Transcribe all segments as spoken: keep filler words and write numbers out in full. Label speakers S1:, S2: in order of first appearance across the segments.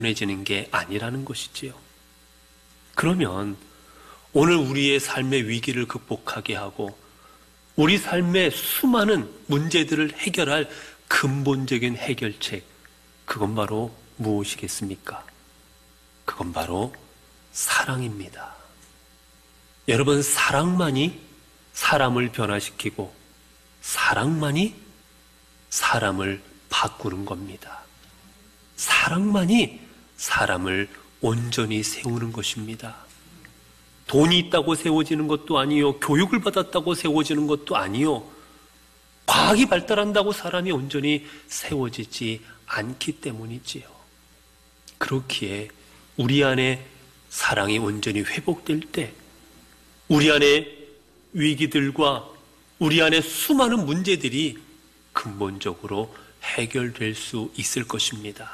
S1: 해지는 게 아니라는 것이지요. 그러면 오늘 우리의 삶의 위기를 극복하게 하고 우리 삶의 수많은 문제들을 해결할 근본적인 해결책, 그건 바로 무엇이겠습니까? 그건 바로 사랑입니다. 여러분, 사랑만이 사람을 변화시키고 사랑만이 사람을 바꾸는 겁니다. 사랑만이 사람을 온전히 세우는 것입니다. 돈이 있다고 세워지는 것도 아니요, 교육을 받았다고 세워지는 것도 아니요, 과학이 발달한다고 사람이 온전히 세워지지 않기 때문이지요. 그렇기에 우리 안에 사랑이 온전히 회복될 때 우리 안에 위기들과 우리 안에 수많은 문제들이 근본적으로 해결될 수 있을 것입니다.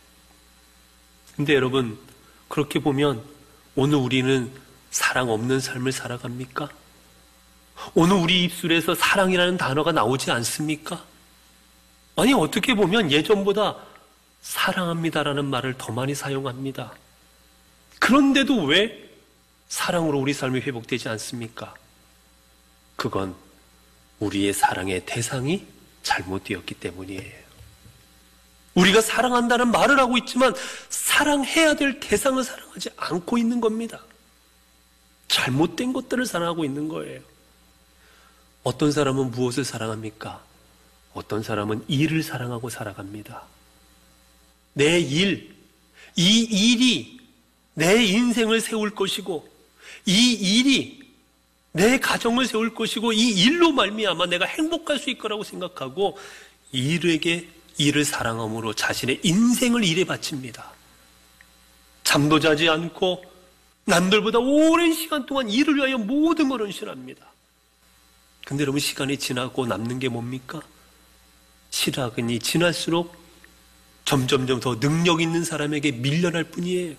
S1: 근데 여러분, 그렇게 보면 오늘 우리는 사랑 없는 삶을 살아갑니까? 오늘 우리 입술에서 사랑이라는 단어가 나오지 않습니까? 아니, 어떻게 보면 예전보다 사랑합니다라는 말을 더 많이 사용합니다. 그런데도 왜 사랑으로 우리 삶이 회복되지 않습니까? 그건 우리의 사랑의 대상이 잘못되었기 때문이에요. 우리가 사랑한다는 말을 하고 있지만 사랑해야 될 대상을 사랑하지 않고 있는 겁니다. 잘못된 것들을 사랑하고 있는 거예요. 어떤 사람은 무엇을 사랑합니까? 어떤 사람은 일을 사랑하고 살아갑니다. 내 일, 이 일이 내 인생을 세울 것이고 이 일이 내 가정을 세울 것이고 이 일로 말미암아 내가 행복할 수 있을 거라고 생각하고 일에게 일을 사랑함으로 자신의 인생을 일에 바칩니다. 잠도 자지 않고 남들보다 오랜 시간 동안 일을 위하여 모든 걸 헌신합니다. 근데 여러분, 시간이 지나고 남는 게 뭡니까? 시간이 지날수록 점점점 더 능력 있는 사람에게 밀려날 뿐이에요.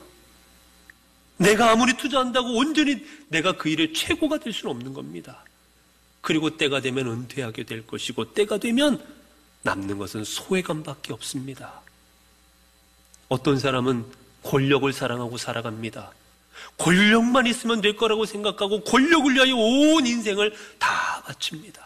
S1: 내가 아무리 투자한다고 온전히 내가 그 일의 최고가 될 수는 없는 겁니다. 그리고 때가 되면 은퇴하게 될 것이고 때가 되면 남는 것은 소외감밖에 없습니다. 어떤 사람은 권력을 사랑하고 살아갑니다. 권력만 있으면 될 거라고 생각하고 권력을 위하여 온 인생을 다 바칩니다.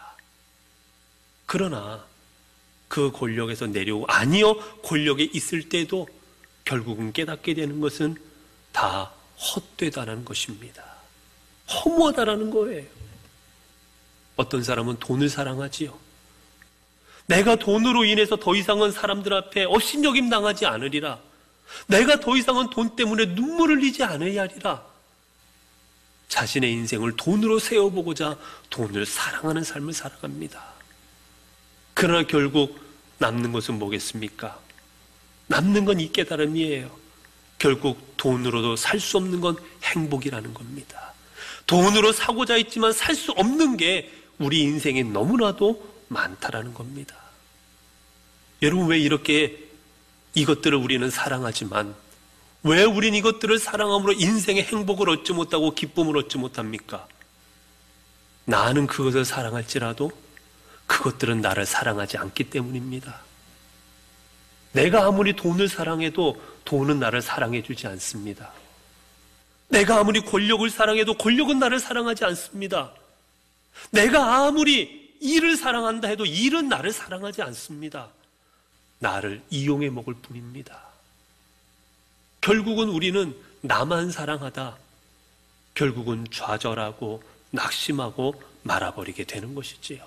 S1: 그러나 그 권력에서 내려오고, 아니요, 권력에 있을 때도 결국은 깨닫게 되는 것은 다 헛되다라는 것입니다. 허무하다라는 거예요. 어떤 사람은 돈을 사랑하지요. 내가 돈으로 인해서 더 이상은 사람들 앞에 업신여김 당하지 않으리라. 내가 더 이상은 돈 때문에 눈물을 흘리지 않아야 하리라. 자신의 인생을 돈으로 세워보고자 돈을 사랑하는 삶을 살아갑니다. 그러나 결국 남는 것은 뭐겠습니까? 남는 건 이 깨달음이에요. 결국 돈으로도 살 수 없는 건 행복이라는 겁니다. 돈으로 사고자 했지만 살 수 없는 게 우리 인생에 너무나도 많다라는 겁니다. 여러분, 왜 이렇게 이것들을 우리는 사랑하지만 왜 우린 이것들을 사랑함으로 인생의 행복을 얻지 못하고 기쁨을 얻지 못합니까? 나는 그것을 사랑할지라도 그것들은 나를 사랑하지 않기 때문입니다. 내가 아무리 돈을 사랑해도 돈은 나를 사랑해 주지 않습니다. 내가 아무리 권력을 사랑해도 권력은 나를 사랑하지 않습니다. 내가 아무리 일을 사랑한다 해도 일은 나를 사랑하지 않습니다. 나를 이용해 먹을 뿐입니다. 결국은 우리는 나만 사랑하다 결국은 좌절하고 낙심하고 말아버리게 되는 것이지요.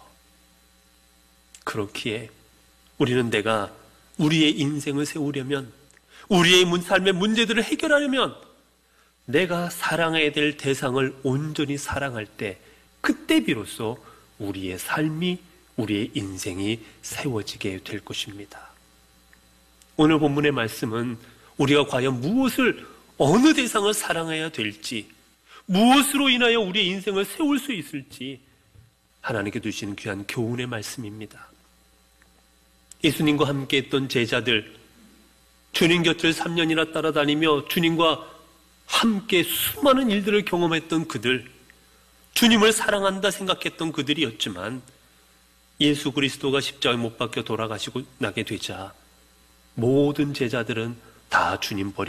S1: 그렇기에 우리는 내가 우리의 인생을 세우려면, 우리의 삶의 문제들을 해결하려면 내가 사랑해야 될 대상을 온전히 사랑할 때, 그때 비로소 우리의 삶이, 우리의 인생이 세워지게 될 것입니다. 오늘 본문의 말씀은 우리가 과연 무엇을, 어느 대상을 사랑해야 될지, 무엇으로 인하여 우리의 인생을 세울 수 있을지 하나님께 주신 귀한 교훈의 말씀입니다. 예수님과 함께 했던 제자들, 주님 곁을 삼 년이나 따라다니며 주님과 함께 수많은 일들을 경험했던 그들, 주님을 사랑한다 생각했던 그들이었지만 예수 그리스도가 십자가에 못 박혀 돌아가시고 나게 되자 모든 제자들은 다 주님 버리고